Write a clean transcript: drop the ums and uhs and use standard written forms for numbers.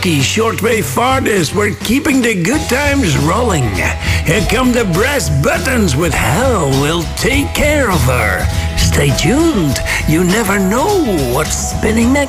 funky shortwave farters. We're keeping the good times rolling. Here come the Brass Buttons with Hell Will Take Care of Her. Stay tuned. You never know what's spinning next.